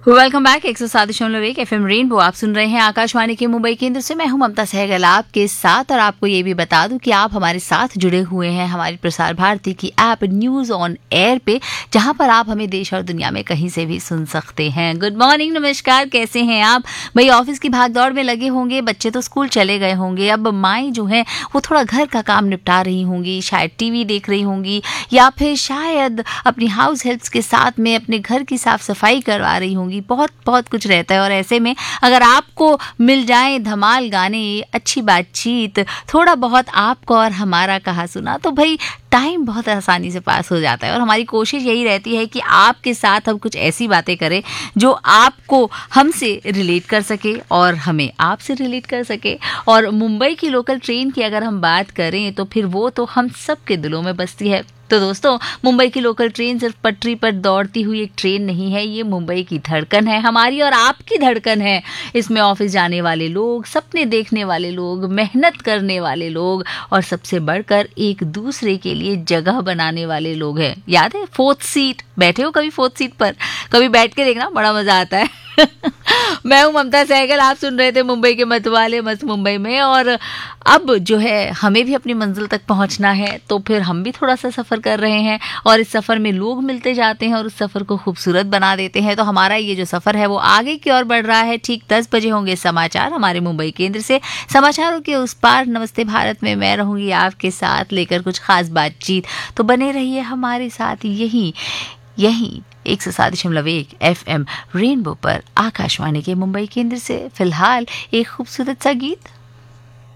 Welcome back 107.1 FM rainbow. आप सुन रहे हैं आकाशवाणी के मुंबई केंद्र से। मैं हूं ममता सहगल आपके साथ, और आपको ये भी बता दूं कि आप हमारे साथ जुड़े हुए हैं हमारी प्रसार भारती की ऐप न्यूज ऑन एयर पे, जहां पर आप हमें देश और दुनिया में कहीं से भी सुन सकते हैं। गुड मॉर्निंग, नमस्कार, कैसे हैं आप? भाई ऑफिस की भागदौड़ में लगे होंगे, बच्चे तो स्कूल चले गए होंगे, अब माएँ जो हैं वो थोड़ा घर का काम निपटा रही होंगी, शायद टीवी देख रही होंगी, या फिर शायद अपनी हाउस हेल्प्स के साथ में अपने घर की साफ सफाई करवा रही होंगी। बहुत बहुत कुछ रहता है, और ऐसे में अगर आपको मिल जाए धमाल गाने, अच्छी बातचीत, थोड़ा बहुत आपको और हमारा कहा सुना, तो भाई टाइम बहुत आसानी से पास हो जाता है। और हमारी कोशिश यही रहती है कि आपके साथ हम कुछ ऐसी बातें करें जो आपको हमसे रिलेट कर सके और हमें आपसे रिलेट कर सके। और मुंबई की लोकल ट्रेन की अगर हम बात करें तो फिर वो तो हम सबके दिलों में बसती है। तो दोस्तों, मुंबई की लोकल ट्रेन सिर्फ पटरी पर दौड़ती हुई एक ट्रेन नहीं है, ये मुंबई की धड़कन है, हमारी और आपकी धड़कन है। इसमें ऑफिस जाने वाले लोग, सपने देखने वाले लोग, मेहनत करने वाले लोग, और सबसे बढ़कर एक दूसरे के लिए जगह बनाने वाले लोग हैं। याद है फोर्थ सीट? बैठे हो कभी फोर्थ सीट पर? कभी बैठ के देखना, बड़ा मजा आता है। मैं हूं ममता सहगल, आप सुन रहे थे मुंबई के मतवाले मस्त मुंबई में। और अब जो है हमें भी अपनी मंजिल तक पहुंचना है, तो फिर हम भी थोड़ा सा सफ़र कर रहे हैं, और इस सफ़र में लोग मिलते जाते हैं और उस सफ़र को खूबसूरत बना देते हैं। तो हमारा ये जो सफ़र है वो आगे की ओर बढ़ रहा है। ठीक 10 बजे होंगे समाचार हमारे मुंबई केंद्र से। समाचारों के उस पार नमस्ते भारत में मैं रहूंगी आपके साथ, लेकर कुछ खास बातचीत। तो बने रहिए हमारे साथ यहीं 107.1 FM रेनबो पर, आकाशवाणी के मुंबई केंद्र से। फिलहाल एक खूबसूरत सा गीत।